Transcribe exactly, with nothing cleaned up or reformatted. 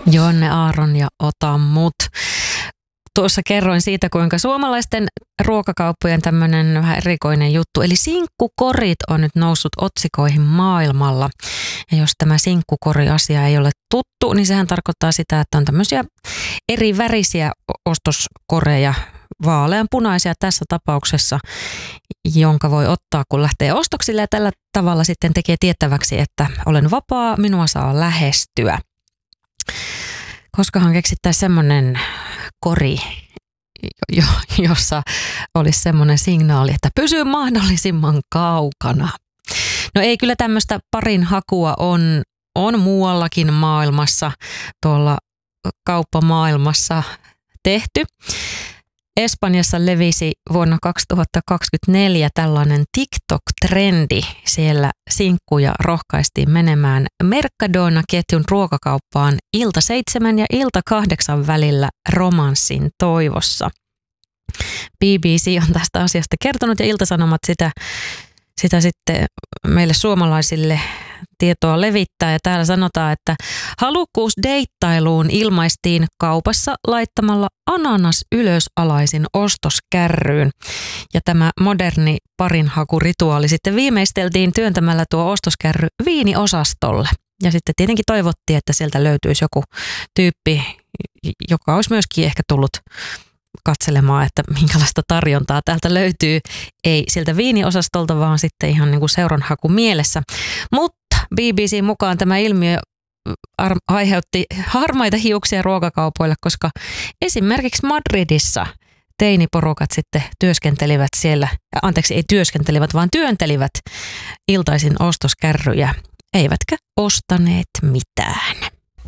Jonne Aaron ja Ota mut. Tuossa kerroin siitä, kuinka suomalaisten ruokakauppojen tämmöinen vähän erikoinen juttu, eli sinkkukorit on nyt noussut otsikoihin maailmalla. Ja jos tämä sinkkukori-asia ei ole tuttu, niin sehän tarkoittaa sitä, että on tämmöisiä eri värisiä ostoskoreja, vaaleanpunaisia tässä tapauksessa, jonka voi ottaa, kun lähtee ostoksille ja tällä tavalla sitten tekee tiettäväksi, että olen vapaa, minua saa lähestyä. Koskahan keksittäisiin semmoinen kori, jo, jossa olisi semmoinen signaali, että pysy mahdollisimman kaukana. No ei, kyllä tämmöistä parin hakua on, on muuallakin maailmassa, tuolla kauppamaailmassa tehty. Espanjassa levisi vuonna kaksituhattakaksikymmentäneljä tällainen TikTok-trendi. Siellä sinkkuja rohkaistiin menemään Mercadona-ketjun ruokakauppaan ilta seitsemän ja ilta kahdeksan välillä romanssin toivossa. B B C on tästä asiasta kertonut ja Ilta-Sanomat sitä, sitä sitten meille suomalaisille tietoa levittää. Ja täällä sanotaan, että halukkuus deittailuun ilmaistiin kaupassa laittamalla ananas ylösalaisin ostoskärryyn. Ja tämä moderni parinhakurituaali sitten viimeisteltiin työntämällä tuo ostoskärry viiniosastolle. Ja sitten tietenkin toivottiin, että sieltä löytyisi joku tyyppi, joka olisi myöskin ehkä tullut katselemaan, että minkälaista tarjontaa täältä löytyy. Ei sieltä viiniosastolta, vaan sitten ihan niin kuin seuranhaku mielessä. Mutta B B C mukaan tämä ilmiö aiheutti harmaita hiuksia ruokakaupoille, koska esimerkiksi Madridissa teiniporukat sitten työskentelivät siellä, anteeksi ei työskentelivät, vaan työntelivät iltaisin ostoskärryjä, eivätkä ostaneet mitään.